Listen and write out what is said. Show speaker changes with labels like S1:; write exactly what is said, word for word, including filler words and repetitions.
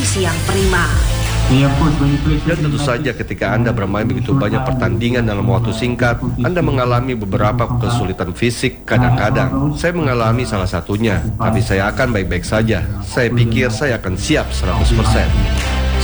S1: kondisi yang prima.
S2: Dan tentu saja ketika Anda bermain begitu banyak pertandingan dalam waktu singkat, Anda mengalami beberapa kesulitan fisik kadang-kadang. Saya mengalami salah satunya, tapi saya akan baik-baik saja. Saya pikir saya akan siap seratus persen.